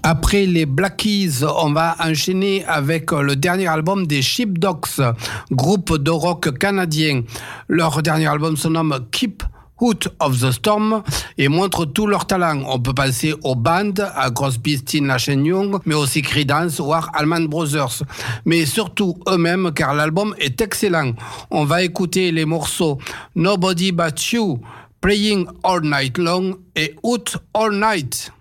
Après les Black Keys, on va enchaîner avec le dernier album des Sheepdogs, groupe de rock canadien. Leur dernier album se nomme Keep Out of the Storm et montre tout leur talent. On peut penser aux bandes, à Crosby, Stills, Nash & Young, mais aussi Creedence ou Allman Brothers. Mais surtout eux-mêmes, car l'album est excellent. On va écouter les morceaux Nobody But You, Playing All Night Long et Out All Night.